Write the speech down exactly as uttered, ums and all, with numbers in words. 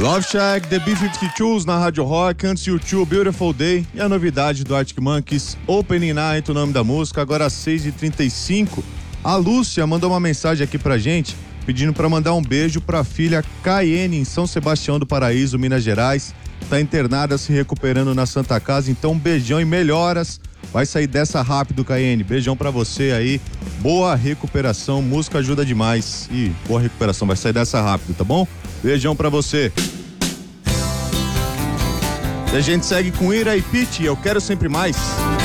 Love Shack, The B cinquenta e dois na Rádio Rock, antes U dois, Beautiful Day e a novidade do Arctic Monkeys, Opening Night, o nome da música, agora às seis e trinta e cinco. A Lúcia mandou uma mensagem aqui pra gente, pedindo pra mandar um beijo pra filha Caiene, em São Sebastião do Paraíso, Minas Gerais. Tá internada, se recuperando na Santa Casa, então um beijão e melhoras. Vai sair dessa rápido, Caiene. Beijão pra você aí. Boa recuperação, música ajuda demais. E boa recuperação, vai sair dessa rápido, tá bom? Beijão pra você. E a gente segue com Ira e Pitty, Eu Quero Sempre Mais.